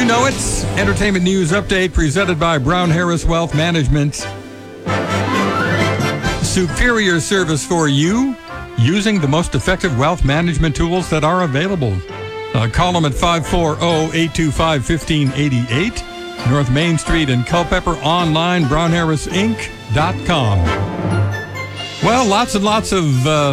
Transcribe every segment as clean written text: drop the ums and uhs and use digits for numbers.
know it. Entertainment news update presented by Brown Harris Wealth Management. Superior service for you using the most effective wealth management tools that are available. Call them at 540-825-1588. North Main Street in Culpeper. Online, brownharrisinc.com. Well, lots and lots of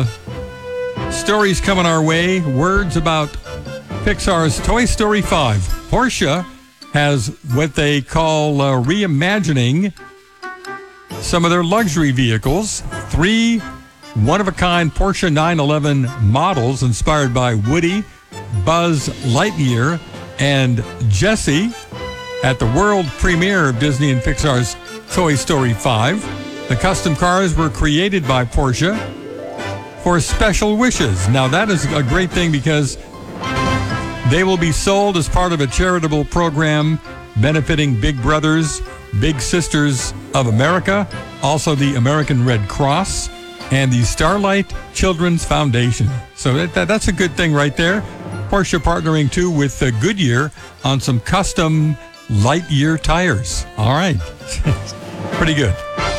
stories coming our way. Words about Pixar's Toy Story 5. Porsche has what they call reimagining some of their luxury vehicles. 3 one-of-a-kind Porsche 911 models inspired by Woody, Buzz Lightyear, and Jessie at the world premiere of Disney and Pixar's Toy Story 5. The custom cars were created by Porsche for special wishes. Now, that is a great thing because they will be sold as part of a charitable program benefiting Big Brothers, Big Sisters of America, also the American Red Cross, and the Starlight Children's Foundation. So that's a good thing right there. Porsche partnering too with Goodyear on some custom Lightyear tires. All right. Pretty good.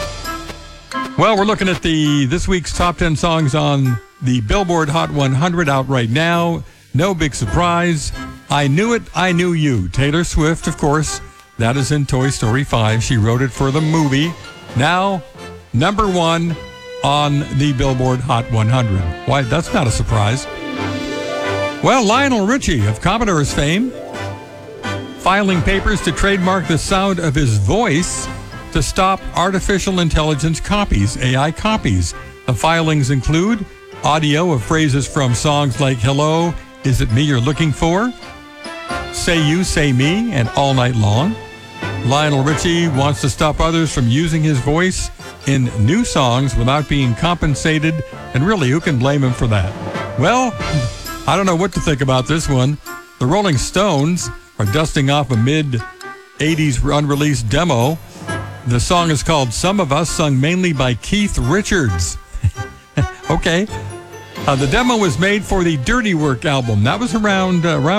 Well, we're looking at this week's top 10 songs on the Billboard Hot 100 out right now. No big surprise. I Knew It, I Knew You. Taylor Swift, of course. That is in Toy Story 5. She wrote it for the movie. Now, number 1 on the Billboard Hot 100. Why, that's not a surprise. Well, Lionel Richie of Commodores fame, filing papers to trademark the sound of his voice to stop artificial intelligence copies, AI copies. The filings include audio of phrases from songs like Hello, Is It Me You're Looking For? Say You, Say Me, and All Night Long. Lionel Richie wants to stop others from using his voice in new songs without being compensated, and really, who can blame him for that? Well, I don't know what to think about this one. The Rolling Stones are dusting off a mid-'80s unreleased demo. The song is called Some of Us, sung mainly by Keith Richards. Okay. The demo was made for the Dirty Work album. That was around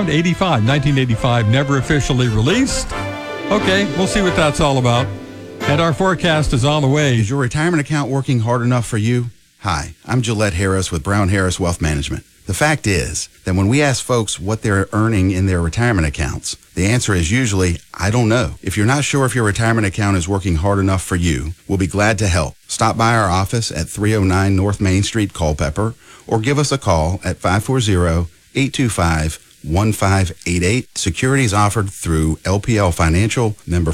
1985, never officially released. Okay, we'll see what that's all about. And our forecast is on the way. Is your retirement account working hard enough for you? Hi, I'm Gillette Harris with Brown Harris Wealth Management. The fact is that when we ask folks what they're earning in their retirement accounts, the answer is usually, I don't know. If you're not sure if your retirement account is working hard enough for you, we'll be glad to help. Stop by our office at 309 North Main Street, Culpeper, or give us a call at 540-825-1588. Securities offered through LPL Financial, member